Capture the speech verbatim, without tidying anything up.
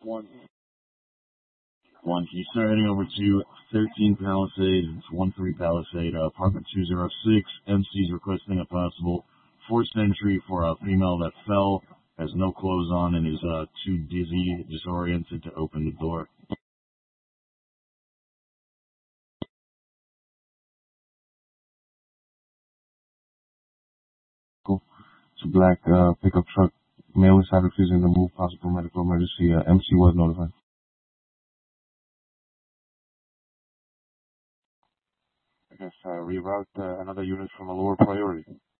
One. One. Can you start heading over to thirteen Palisade, it's one three Palisade, uh, apartment two oh six. M C's requesting a possible forced entry for a female that fell, has no clothes on, and is uh, too dizzy, disoriented to open the door. Cool. It's a black uh, pickup truck. Male inside refusing to move. Possible medical emergency. Uh, M C was notified. I guess uh, reroute uh, another unit from a lower priority.